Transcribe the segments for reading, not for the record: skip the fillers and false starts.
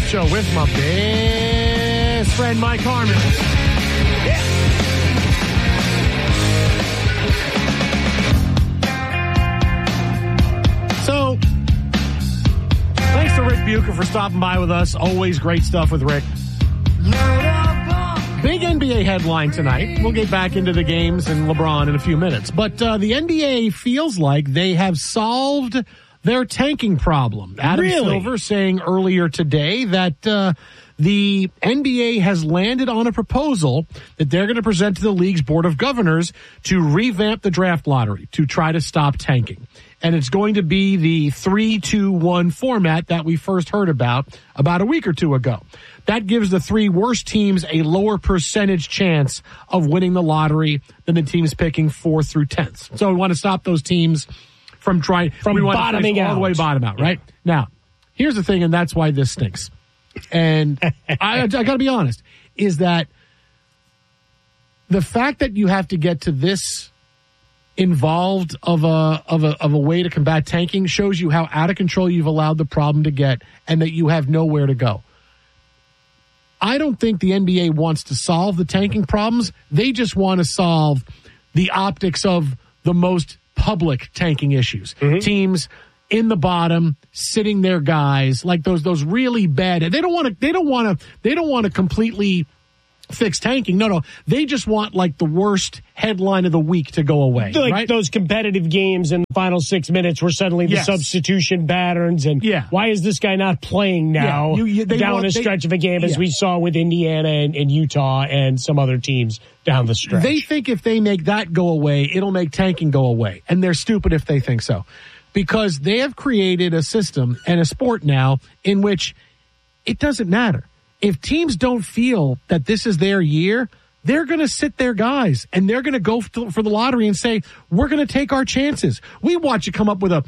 Show with my best friend, Mike Harmon. Yeah. So, thanks to Rick Bucher for stopping by with us. Always great stuff with Rick. Big NBA headline tonight. We'll get back into the games and LeBron in a few minutes. But the NBA feels like they have solved their tanking problem. Adam Silver saying earlier today that the NBA has landed on a proposal that they're going to present to the league's board of governors to revamp the draft lottery to try to stop tanking. And it's going to be the 3-2-1 format that we first heard about a week or two ago. That gives the three worst teams a lower percentage chance of winning the lottery than the teams picking 4th through 10th. So we want to stop those teams from bottoming out. All the way bottom out, right? Yeah. Now, here's the thing, and that's why this stinks. And I got to be honest, is that the fact that you have to get to this involved of a way to combat tanking shows you how out of control you've allowed the problem to get and that you have nowhere to go. I don't think the NBA wants to solve the tanking problems. They just want to solve the optics of the most public tanking issues. Mm-hmm. Teams in the bottom, sitting their guys like those really bad. They don't want to completely fix tanking. No. They just want like the worst headline of the week to go away. Like right? Those competitive games in the final 6 minutes where suddenly the substitution patterns and why is this guy not playing now down a stretch of a game as we saw with Indiana and Utah and some other teams down the stretch. They think if they make that go away, it'll make tanking go away. And they're stupid if they think so. Because they have created a system and a sport now in which it doesn't matter. If teams don't feel that this is their year, they're going to sit their guys and they're going to go for the lottery and say, we're going to take our chances. We watch it come up with a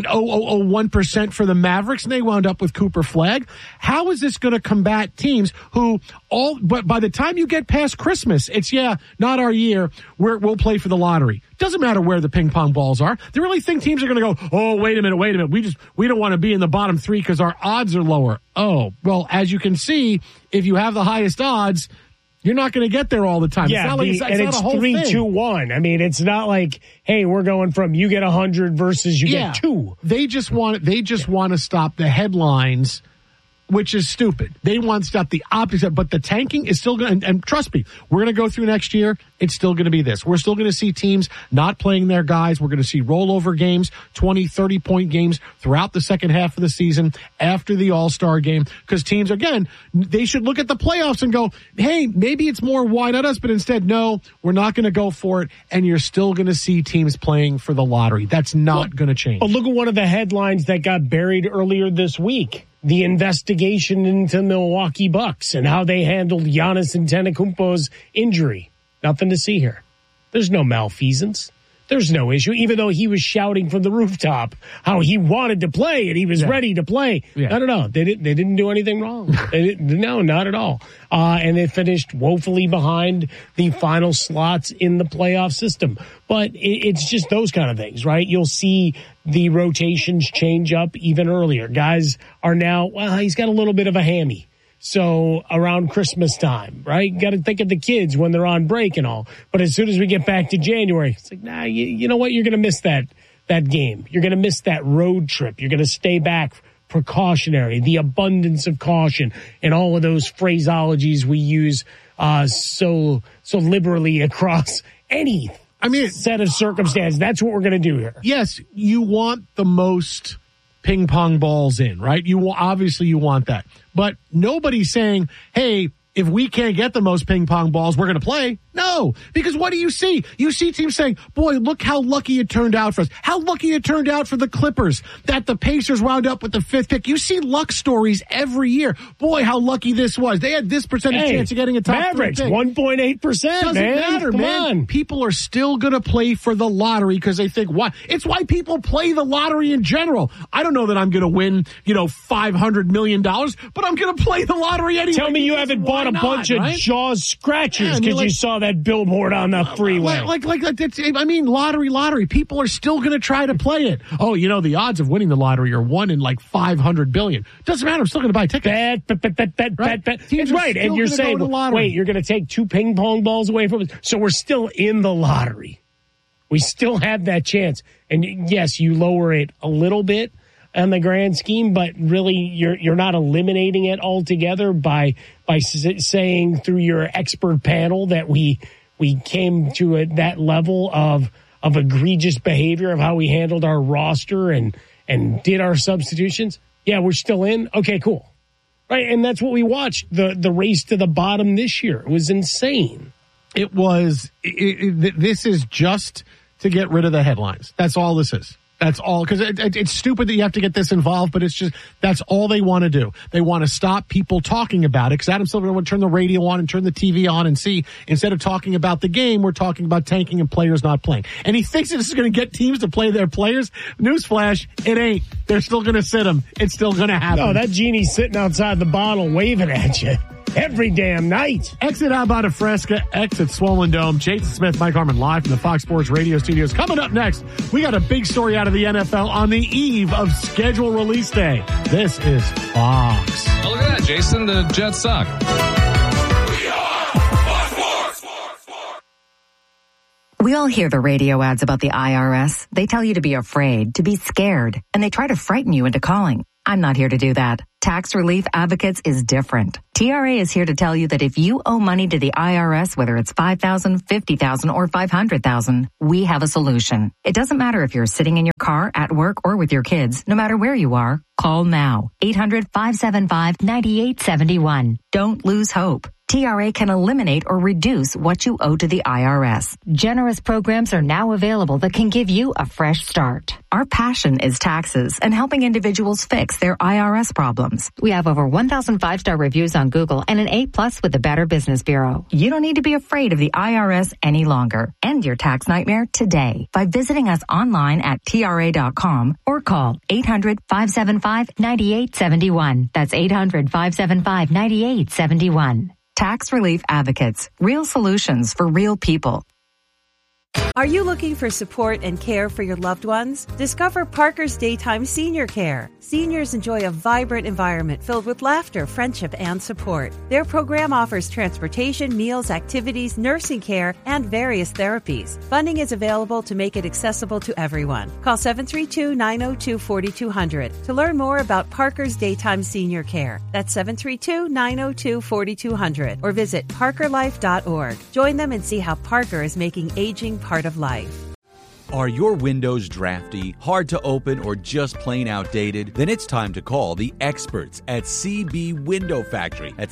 0.0001% for the Mavericks and they wound up with Cooper Flagg. How is this going to combat teams who but by the time you get past Christmas, it's not our year. We'll play for the lottery. Doesn't matter where the ping pong balls are. They really think teams are going to go, oh, wait a minute. We don't want to be in the bottom three because our odds are lower. Oh, well, as you can see, if you have the highest odds, you're not going to get there all the time. Yeah, it's 3-2-1. I mean, it's not like, hey, we're going from you get 100 versus you get 2. They just want to stop the headlines, which is stupid. They want to stop the opposite, but the tanking is still going to, and trust me, we're going to go through next year. It's still going to be this. We're still going to see teams not playing their guys. We're going to see rollover games, 20, 30-point games throughout the second half of the season after the All-Star game. Because teams, again, they should look at the playoffs and go, hey, maybe it's more why not us, but instead, no, we're not going to go for it. And you're still going to see teams playing for the lottery. That's not going to change. But look at one of the headlines that got buried earlier this week. The investigation into Milwaukee Bucks and how they handled Giannis Antetokounmpo's injury. Nothing to see here. There's no malfeasance. There's no issue, even though he was shouting from the rooftop how he wanted to play and he was ready to play. Yeah. No. They didn't do anything wrong. No, not at all. And they finished woefully behind the final slots in the playoff system. But it's just those kind of things, right? You'll see the rotations change up even earlier. Guys are now, he's got a little bit of a hammy. So around Christmas time, right? Got to think of the kids when they're on break and all. But as soon as we get back to January, it's like, you know what? You're going to miss that game. You're going to miss that road trip. You're going to stay back. Precautionary, the abundance of caution, and all of those phraseologies we use so liberally across any set of circumstances. That's what we're going to do here. Yes, you want the most ping pong balls in, right? Obviously you want that. But nobody's saying, hey, if we can't get the most ping pong balls, we're going to play. No, because what do you see? You see teams saying, boy, look how lucky it turned out for us. How lucky it turned out for the Clippers that the Pacers wound up with the 5th pick. You see luck stories every year. Boy, how lucky this was. They had this percentage chance of getting a top Mavericks, 3 pick. 1.8%, Doesn't matter, man. People are still going to play for the lottery because they think, why? It's why people play the lottery in general. I don't know that I'm going to win, $500 million, but I'm going to play the lottery anyway. Tell me you haven't bought a bunch of jaw scratchers because you saw that billboard on the freeway. Lottery. People are still going to try to play it. Oh, the odds of winning the lottery are 1 in 500 billion. Doesn't matter. I'm still going to buy tickets. Bet. It's right. And you're saying, wait, you're going to take 2 ping pong balls away from us? So we're still in the lottery. We still have that chance. And yes, you lower it a little bit on the grand scheme, but really you're not eliminating it altogether by saying through your expert panel that we came to that level of egregious behavior of how we handled our roster and did our substitutions. Yeah, we're still in. Okay, cool. Right, and that's what we watched, the race to the bottom this year. It was insane. It was. This is just to get rid of the headlines. That's all this is. That's all. Because it's stupid that you have to get this involved, but it's just, that's all they want to do. They want to stop people talking about it. Because Adam Silver would turn the radio on and turn the TV on and see, instead of talking about the game, we're talking about tanking and players not playing. And he thinks this is going to get teams to play their players. Newsflash, it ain't. They're still going to sit them. It's still going to happen. No, that genie's sitting outside the bottle waving at you every damn night. Exit Albata Fresca, exit Swollen Dome. Jason Smith, Mike Harmon live from the Fox Sports Radio studios. Coming up next, we got a big story out of the NFL on the eve of schedule release day. This is Fox. Oh, look at that, Jason. The Jets suck. We all hear the radio ads about the IRS. They tell you to be afraid, to be scared, and they try to frighten you into calling. I'm not here to do that. Tax Relief Advocates is different. TRA is here to tell you that if you owe money to the IRS, whether it's $5,000, $50,000, or $500,000, we have a solution. It doesn't matter if you're sitting in your car, at work, or with your kids. No matter where you are, call now. 800-575-9871. Don't lose hope. TRA can eliminate or reduce what you owe to the IRS. Generous programs are now available that can give you a fresh start. Our passion is taxes and helping individuals fix their IRS problems. We have over 1,000 5-star reviews on Google and an A+ with the Better Business Bureau. You don't need to be afraid of the IRS any longer. End your tax nightmare today by visiting us online at TRA.com or call 800-575-9871. That's 800-575-9871. Tax Relief Advocates. Real solutions for real people. Are you looking for support and care for your loved ones? Discover Parker's Daytime Senior Care. Seniors enjoy a vibrant environment filled with laughter, friendship, and support. Their program offers transportation, meals, activities, nursing care, and various therapies. Funding is available to make it accessible to everyone. Call 732-902-4200 to learn more about Parker's Daytime Senior Care. That's 732-902-4200 or visit parkerlife.org. Join them and see how Parker is making aging part of life. Are your windows drafty, hard to open, or just plain outdated? Then it's time to call the experts at CB Window Factory at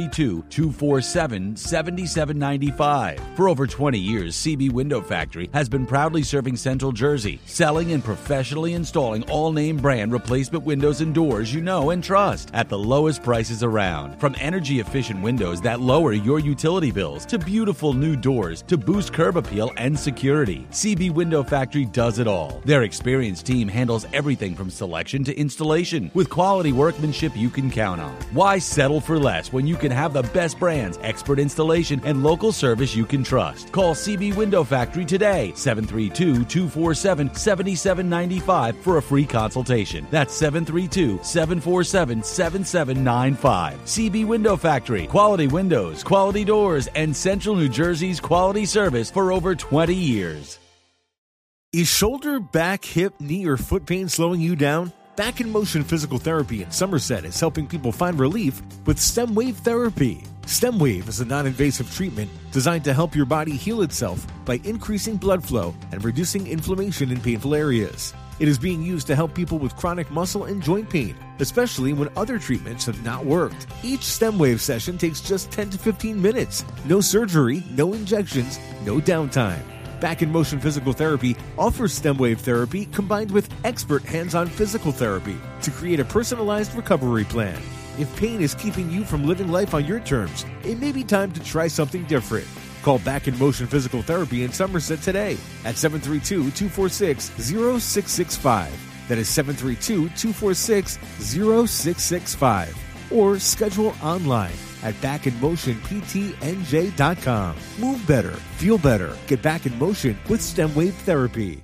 732-247-7795. For over 20 years, CB Window Factory has been proudly serving Central Jersey, selling and professionally installing all-name brand replacement windows and doors you know and trust at the lowest prices around. From energy-efficient windows that lower your utility bills to beautiful new doors to boost curb appeal and security, CB Window Factory does it all. Their experienced team handles everything from selection to installation with quality workmanship you can count on. Why settle for less when you can have the best brands, expert installation, and local service you can trust? Call CB Window Factory today, 732-247-7795 for a free consultation. That's 732-747-7795. CB Window Factory. Quality windows, quality doors, and Central New Jersey's quality service for over 20 years. Is shoulder, back, hip, knee, or foot pain slowing you down? Back in Motion Physical Therapy in Somerset is helping people find relief with STEM Wave Therapy. STEM Wave is a non-invasive treatment designed to help your body heal itself by increasing blood flow and reducing inflammation in painful areas. It is being used to help people with chronic muscle and joint pain, especially when other treatments have not worked. Each STEM Wave session takes just 10 to 15 minutes. No surgery, no injections, no downtime. Back in Motion Physical Therapy offers STEM Wave Therapy combined with expert hands-on physical therapy to create a personalized recovery plan. If pain is keeping you from living life on your terms, it may be time to try something different. Call Back in Motion Physical Therapy in Somerset today at 732-246-0665. That is 732-246-0665. or schedule online at backinmotionptnj.com. Move better, feel better. Get back in motion with stem wave therapy.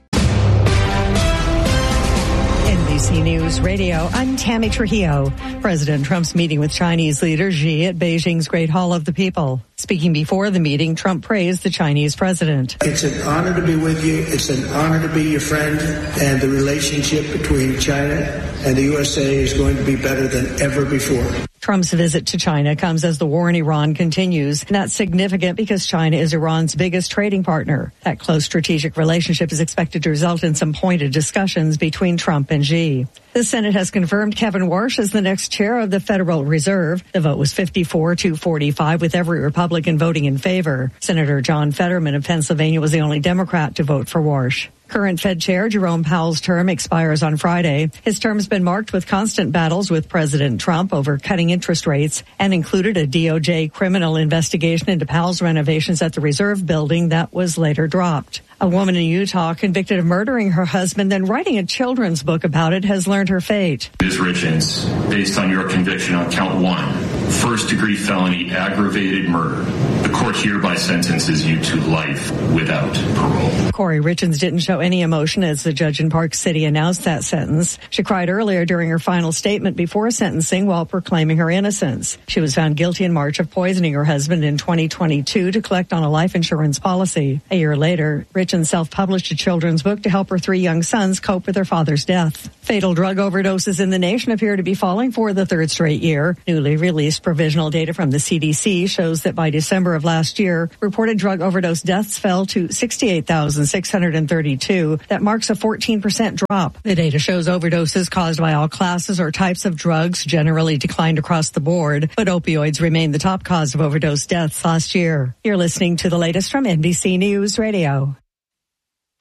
NBC News Radio, I'm Tammy Trujillo. President Trump's meeting with Chinese leader Xi at Beijing's Great Hall of the People. Speaking before the meeting, Trump praised the Chinese president. It's an honor to be with you. It's an honor to be your friend. And the relationship between China and the USA is going to be better than ever before. Trump's visit to China comes as the war in Iran continues. And that's significant because China is Iran's biggest trading partner. That close strategic relationship is expected to result in some pointed discussions between Trump and Xi. The Senate has confirmed Kevin Warsh as the next chair of the Federal Reserve. The vote was 54-45, with every Republican voting in favor. Senator John Fetterman of Pennsylvania was the only Democrat to vote for Warsh. Current Fed Chair Jerome Powell's term expires on Friday. His term has been marked with constant battles with President Trump over cutting interest rates and included a DOJ criminal investigation into Powell's renovations at the Reserve Building that was later dropped. A woman in Utah convicted of murdering her husband, then writing a children's book about it, has learned her fate. Ms. Richens, based on your conviction on count 1, first-degree felony aggravated murder, the court hereby sentences you to life without parole. Corey Richens didn't show any emotion as the judge in Park City announced that sentence. She cried earlier during her final statement before sentencing while proclaiming her innocence. She was found guilty in March of poisoning her husband in 2022 to collect on a life insurance policy. A year later, Richens self-published a children's book to help her 3 young sons cope with their father's death. Fatal drug overdoses in the nation appear to be falling for the 3rd straight year. Newly released provisional data from the CDC shows that by December of last year, reported drug overdose deaths fell to 68,632. That marks a 14% drop. The data shows overdoses caused by all classes or types of drugs generally declined across the board, but opioids remain the top cause of overdose deaths last year. You're listening to the latest from NBC News Radio.